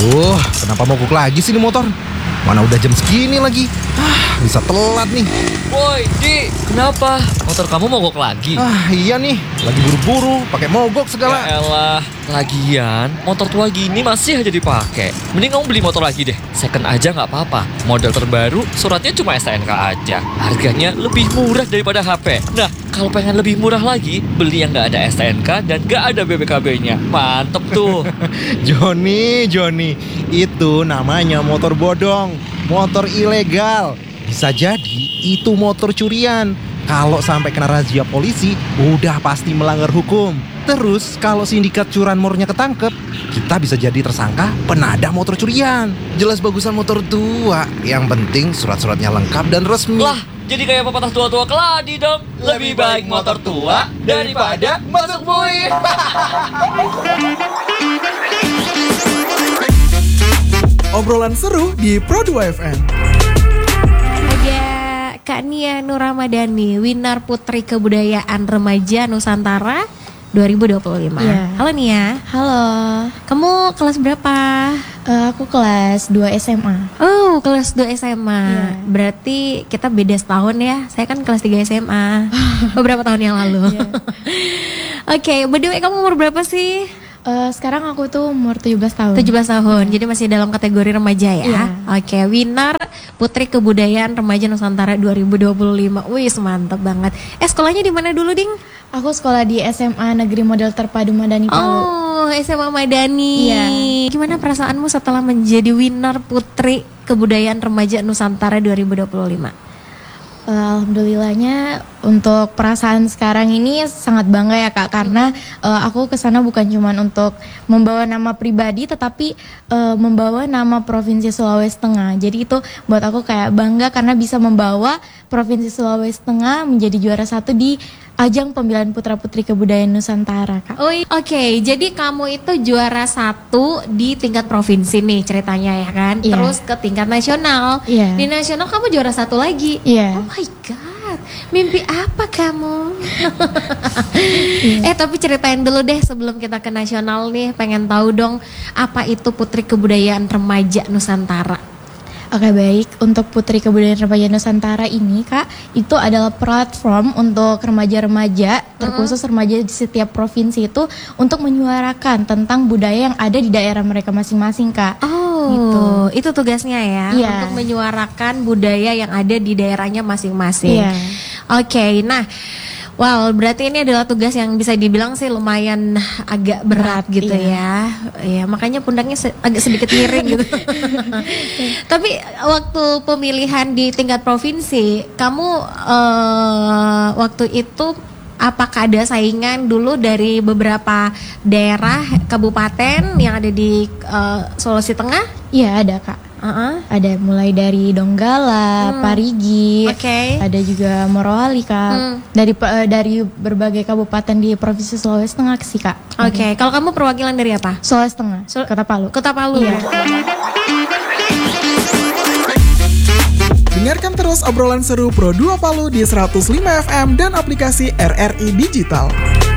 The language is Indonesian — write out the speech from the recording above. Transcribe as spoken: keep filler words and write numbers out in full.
Duh, kenapa mogok lagi sih ini motor? Mana udah jam segini lagi? Ah, bisa telat nih. Woi, Di, kenapa? Motor kamu mogok lagi? Ah, iya nih, lagi buru-buru, pakai mogok segala. Ya elah, lagian motor tua gini masih aja dipakai. Mending kamu beli motor lagi deh. Second aja nggak apa-apa. Model terbaru, suratnya cuma S T N K aja. Harganya lebih murah daripada H P. Nah, kalau pengen lebih murah lagi, beli yang nggak ada S T N K dan nggak ada B P K B-nya. Mantep tuh. Joni, Joni, itu namanya motor bodong, motor ilegal. Bisa jadi itu motor curian. Kalau sampai kena razia polisi, udah pasti melanggar hukum. Terus kalau sindikat curanmornya ketangkep, kita bisa jadi tersangka penadah motor curian. Jelas bagusan motor tua, yang penting surat-suratnya lengkap dan resmi. Lah, jadi kayak pepatah tua-tua keladi dong. Lebih baik motor tua daripada masuk bui. Obrolan seru di Pro dua F M. Ada Kak Nia Nur Ramadhani, winner Putri Kebudayaan Remaja Nusantara dua ribu dua puluh lima. Iya. Halo Nia. Halo, Kamu kelas berapa? eh, aku kelas dua S M A. Oh, kelas dua S M A. Iya. Berarti kita beda setahun ya. Saya kan kelas tiga S M A. Beberapa tahun yang lalu. Iya. Oke, by the way kamu umur berapa sih? Eh, sekarang aku tuh umur tujuh belas tahun. tujuh belas tahun. Jadi masih dalam kategori remaja ya. Iya. Oke, winner Putri Kebudayaan Remaja Nusantara dua ribu dua puluh lima. Wih, mantap banget. Eh, sekolahnya di mana dulu, Ding? Aku sekolah di S M A Negeri Model Terpadu Madani Palu. Oh, S M A Madani. Iya. Gimana perasaanmu setelah menjadi winner Putri Kebudayaan Remaja Nusantara dua ribu dua puluh lima? Eh, Alhamdulillahnya untuk perasaan sekarang ini sangat bangga ya Kak, karena eh, aku kesana bukan cuman untuk membawa nama pribadi, tetapi eh, membawa nama Provinsi Sulawesi Tengah. Jadi itu buat aku kayak bangga karena bisa membawa Provinsi Sulawesi Tengah menjadi juara satu di ajang pemilihan Putra Putri Kebudayaan Nusantara Kak. Oh, i- oke. Jadi kamu itu juara satu di tingkat provinsi nih ceritanya ya kan? Iya. Terus ke tingkat nasional. Iya. Di nasional kamu juara satu lagi. Iya. Oh my god. Mimpi apa kamu? Eh tapi ceritain dulu deh sebelum kita ke nasional nih, pengen tahu dong apa itu Putri Kebudayaan Remaja Nusantara. Oke baik, untuk Putri Kebudayaan Remaja Nusantara ini Kak, itu adalah platform untuk remaja-remaja, terkhusus remaja di setiap provinsi itu untuk menyuarakan tentang budaya yang ada di daerah mereka masing-masing Kak. Oh, itu tugasnya ya, Iya. untuk menyuarakan budaya yang ada di daerahnya masing-masing. Iya. Oke, nah, wow, berarti ini adalah tugas yang bisa dibilang sih lumayan agak berat gitu iya. ya. Ya, makanya pundaknya se- agak sedikit miring gitu. Tapi waktu pemilihan di tingkat provinsi, kamu eh, waktu itu apakah ada saingan dulu dari beberapa daerah kabupaten yang ada di eh, Sulawesi Tengah? Iya ada Kak. Uh-uh. Ada mulai dari Donggala, Hmm. Parigi, Oke. ada juga Morowali Kak. Hmm. Dari pe- eh, dari berbagai kabupaten di Provinsi Sulawesi Tengah sih Kak. Oke, kalau kamu perwakilan dari apa? Sulawesi Tengah, Sul- Kota Palu. Kota Palu. Iya. Dengarkan terus obrolan seru Pro dua Palu di seratus lima F M dan aplikasi R R I Digital.